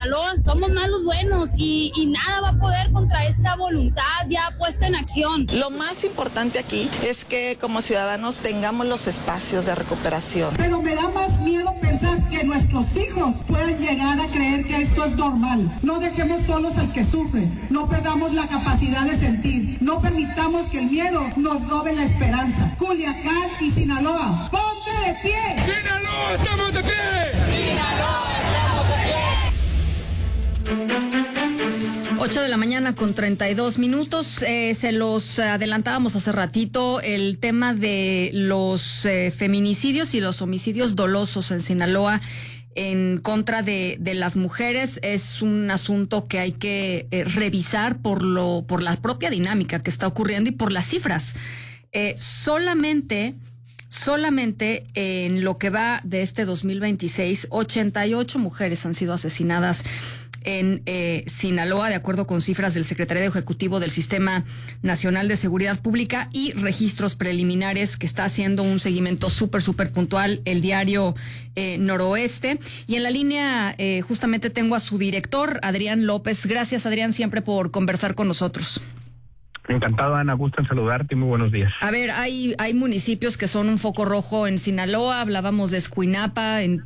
Sinaloa, somos más los buenos y nada va a poder contra esta voluntad ya puesta en acción. Lo más importante aquí es que como ciudadanos tengamos los espacios de recuperación. Pero me da más miedo pensar que nuestros hijos puedan llegar a creer que esto es normal. No dejemos solos al que sufre, no perdamos la capacidad de sentir, no permitamos que el miedo nos robe la esperanza. Culiacán y Sinaloa, ¡ponte de pie! ¡Sinaloa, estamos de pie! ¡Sinaloa, estamos de pie! 8 de la mañana con 32 minutos. Se los adelantábamos hace ratito el tema de los feminicidios y los homicidios dolosos en Sinaloa en contra de las mujeres. Es un asunto que hay que revisar por la propia dinámica que está ocurriendo y por las cifras. Solamente en lo que va de este 2026, 88 mujeres han sido asesinadas en Sinaloa, de acuerdo con cifras del Secretariado Ejecutivo del Sistema Nacional de Seguridad Pública y registros preliminares que está haciendo un seguimiento súper puntual el diario Noroeste. Y en la línea justamente tengo a su director, Adrián López. Gracias, Adrián, siempre por conversar con nosotros. Encantado, Ana, gusto en saludarte y muy buenos días. A ver, hay municipios que son un foco rojo en Sinaloa. Hablábamos de Escuinapa, en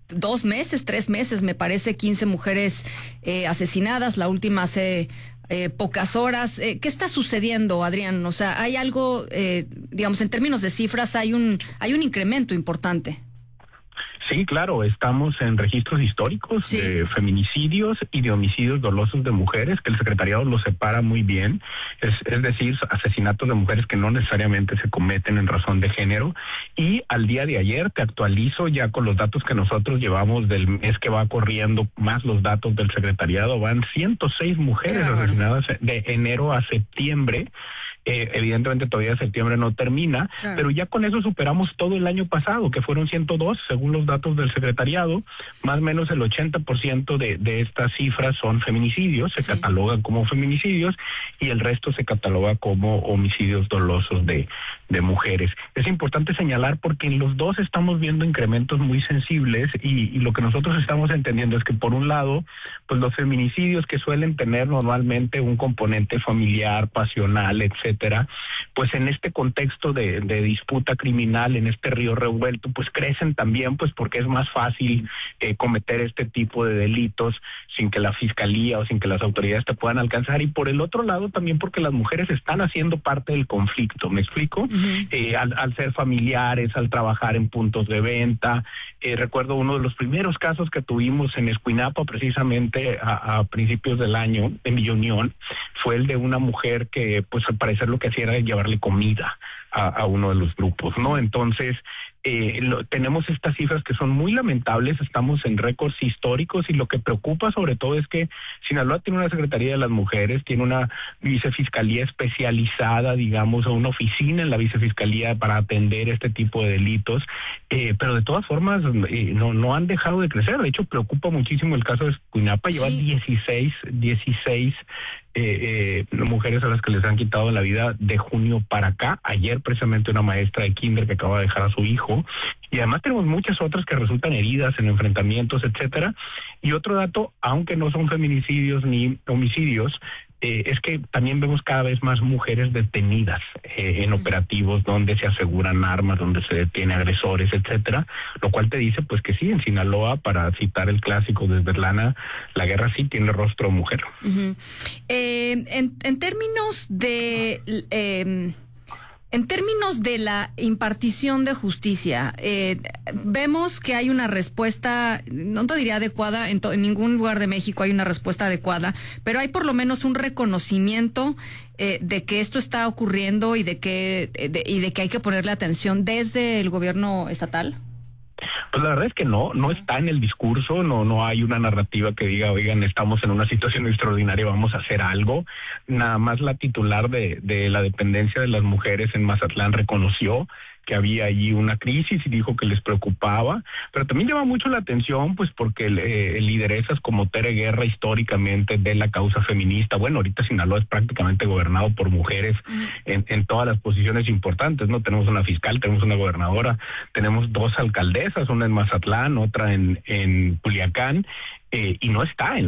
2 meses, 3 meses, me parece, 15 mujeres asesinadas, la última hace pocas horas. ¿Qué está sucediendo, Adrián? O sea, hay algo, digamos, en términos de cifras, hay un incremento importante. Sí, claro, estamos en registros históricos de feminicidios y de homicidios dolosos de mujeres, que el secretariado los separa muy bien, es decir, asesinatos de mujeres que no necesariamente se cometen en razón de género. Y al día de ayer te actualizo ya con los datos que nosotros llevamos del mes que va corriendo, más los datos del secretariado, van 106 mujeres asesinadas de enero a septiembre. Evidentemente todavía septiembre no termina, pero ya con eso superamos todo el año pasado, que fueron 102, según los datos del secretariado. Más o menos el 80% de estas cifras son feminicidios, se catalogan como feminicidios, y el resto se cataloga como homicidios dolosos de mujeres. Es importante señalar porque en los dos estamos viendo incrementos muy sensibles y lo que nosotros estamos entendiendo es que por un lado, pues los feminicidios que suelen tener normalmente un componente familiar, pasional, etcétera, pues en este contexto de disputa criminal, en este río revuelto, pues crecen también, pues porque es más fácil cometer este tipo de delitos sin que la fiscalía o sin que las autoridades te puedan alcanzar. Y por el otro lado también porque las mujeres están haciendo parte del conflicto, ¿me explico? Al ser familiares, al trabajar en puntos de venta. Recuerdo uno de los primeros casos que tuvimos en Escuinapa, precisamente a principios del año, en Villa Unión, fue el de una mujer que, pues al parecer lo que hacía era llevarle comida a uno de los grupos, ¿no? Entonces, tenemos estas cifras que son muy lamentables, estamos en récords históricos y lo que preocupa sobre todo es que Sinaloa tiene una Secretaría de las Mujeres, tiene una vicefiscalía especializada, digamos, o una oficina en la vicefiscalía para atender este tipo de delitos, pero de todas formas no han dejado de crecer. De hecho, preocupa muchísimo el caso de Escuinapa, lleva 16 mujeres a las que les han quitado la vida de junio para acá. Ayer precisamente una maestra de kinder que acaba de dejar a su hijo, y además tenemos muchas otras que resultan heridas en enfrentamientos, etcétera. Y otro dato, aunque no son feminicidios ni homicidios, es que también vemos cada vez más mujeres detenidas en operativos donde se aseguran armas, donde se detiene agresores, etcétera, lo cual te dice pues que sí, en Sinaloa, para citar el clásico de Svetlana, la guerra sí tiene rostro de mujer. En términos de en términos de la impartición de justicia, vemos que hay una respuesta, no te diría adecuada, en ningún lugar de México hay una respuesta adecuada, pero hay por lo menos un reconocimiento de que esto está ocurriendo y de que hay que ponerle atención desde el gobierno estatal. Pues la verdad es que no está en el discurso, no hay una narrativa que diga, oigan, estamos en una situación extraordinaria, vamos a hacer algo. Nada más la titular de la dependencia de las mujeres en Mazatlán reconoció que había allí una crisis y dijo que les preocupaba, pero también llama mucho la atención pues porque lideresas como Tere Guerra, históricamente de la causa feminista, bueno, ahorita Sinaloa es prácticamente gobernado por mujeres en todas las posiciones importantes, ¿no? Tenemos una fiscal, tenemos una gobernadora, tenemos 2 alcaldesas, una en Mazatlán, otra en Culiacán, y no está en